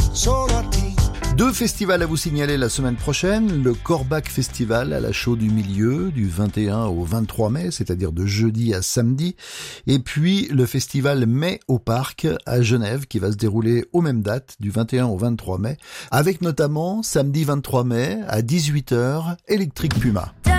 solo a ti. 2 festivals à vous signaler la semaine prochaine. Le Corbach Festival à la Chaux du Milieu du 21 au 23 mai, c'est-à-dire de jeudi à samedi. Et puis le festival Mai au Parc à Genève qui va se dérouler aux mêmes dates du 21 au 23 mai. Avec notamment samedi 23 mai à 18h Electric Puma.